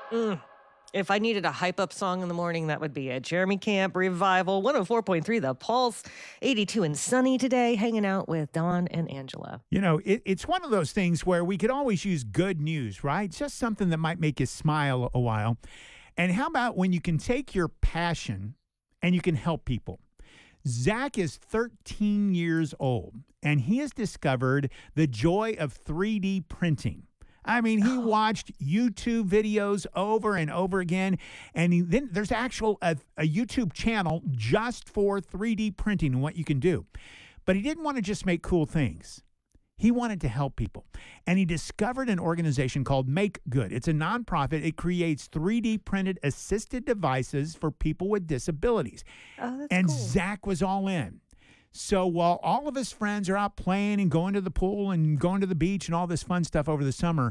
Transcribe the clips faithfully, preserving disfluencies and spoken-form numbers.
Mm. If I needed a hype up song in the morning, that would be it. Jeremy Camp, Revival, one oh four point three The Pulse, eighty-two and sunny today, hanging out with Dawn and Angela. You know, it, it's one of those things where we could always use good news, right? Just something that might make you smile a while. And how about when you can take your passion and you can help people? Zach is thirteen years old, and he has discovered the joy of three D printing. I mean, he watched YouTube videos over and over again, and he, then there's actual a, a YouTube channel just for three D printing and what you can do. But he didn't want to just make cool things. He wanted to help people, and he discovered an organization called Make Good. It's a nonprofit. It creates three D printed assisted devices for people with disabilities. Oh, that's and cool. Zach was all in. So while all of his friends are out playing and going to the pool and going to the beach and all this fun stuff over the summer,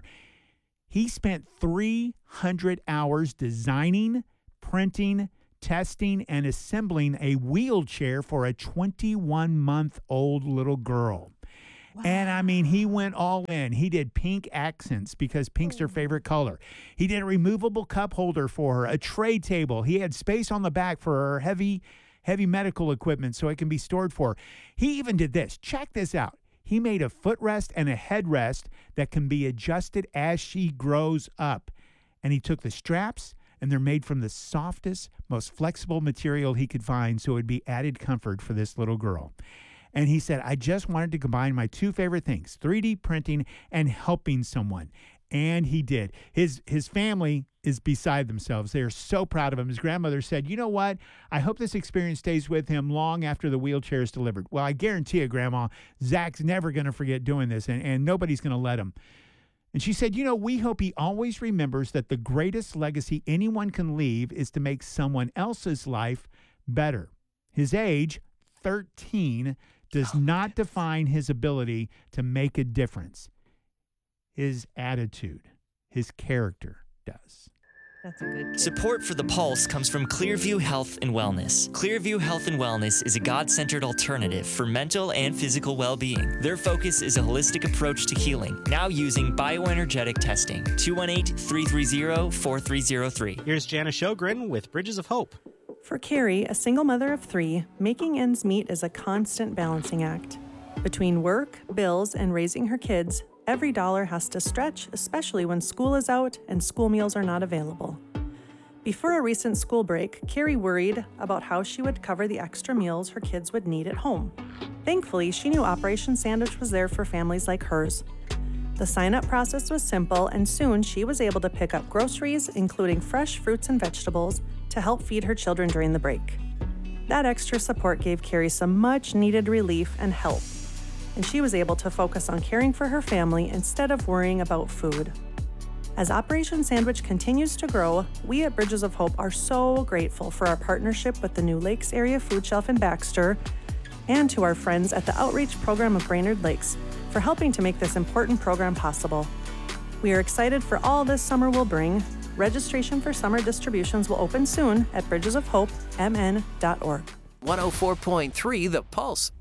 he spent three hundred hours designing, printing, testing, and assembling a wheelchair for a twenty-one-month-old little girl. Wow. And I mean, he went all in. He did pink accents because pink's her favorite color. He did a removable cup holder for her, a tray table. He had space on the back for her heavy heavy medical equipment so it can be stored for her. He even did this. Check this out. He made a footrest and a headrest that can be adjusted as she grows up. And he took the straps, and they're made from the softest, most flexible material he could find, so it would be added comfort for this little girl. And he said, I just wanted to combine my two favorite things, three D printing and helping someone. And he did. His his family is beside themselves. They are so proud of him. His grandmother said, you know what? I hope this experience stays with him long after the wheelchair is delivered. Well, I guarantee you, Grandma, Zach's never going to forget doing this, and, and nobody's going to let him. And she said, you know, we hope he always remembers that the greatest legacy anyone can leave is to make someone else's life better. His age, thirteen, does oh, not goodness. define his ability to make a difference. His attitude, his character does. That's a good kid. Support for The Pulse comes from Clearview Health and Wellness. Clearview Health and Wellness is a God-centered alternative for mental and physical well-being. Their focus is a holistic approach to healing, now using bioenergetic testing. two one eight, three three zero, four three zero three. Here's Janice Shogren with Bridges of Hope. For Carrie, a single mother of three, making ends meet is a constant balancing act. Between work, bills, and raising her kids, every dollar has to stretch, especially when school is out and school meals are not available. Before a recent school break, Carrie worried about how she would cover the extra meals her kids would need at home. Thankfully, she knew Operation Sandwich was there for families like hers. The sign-up process was simple, and soon she was able to pick up groceries, including fresh fruits and vegetables, to help feed her children during the break. That extra support gave Carrie some much-needed relief and help, and she was able to focus on caring for her family instead of worrying about food. As Operation Sandwich continues to grow, we at Bridges of Hope are so grateful for our partnership with the New Lakes Area Food Shelf in Baxter and to our friends at the Outreach Program of Brainerd Lakes for helping to make this important program possible. We are excited for all this summer will bring. Registration for summer distributions will open soon at bridges of hope m n dot org. one oh four point three The Pulse.